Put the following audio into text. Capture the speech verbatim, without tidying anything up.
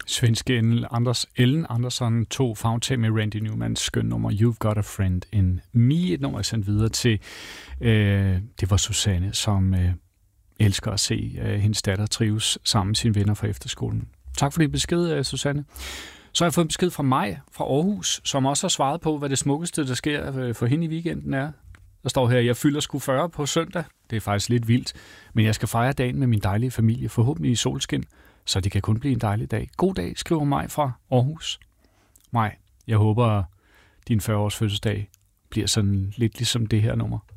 Svenske Ellen, Anders, Ellen Andersson tog favntag med Randy Newmans skøn nummer You've Got a Friend in Me. Et nummer er sendt videre til, øh, det var Susanne, som øh, elsker at se øh, hendes datter trives sammen med sine venner fra efterskolen. Tak for det besked, øh, Susanne. Så har jeg fået en besked fra mig fra Aarhus, som også har svaret på, hvad det smukkeste, der sker øh, for hende i weekenden er. Der står her, jeg fylder sgu fyrre på søndag. Det er faktisk lidt vildt, men jeg skal fejre dagen med min dejlige familie, forhåbentlig i solskin. Så det kan kun blive en dejlig dag. God dag, skriver Maj fra Aarhus. Maj, jeg håber, din fyrre-års fødselsdag bliver sådan lidt ligesom det her nummer.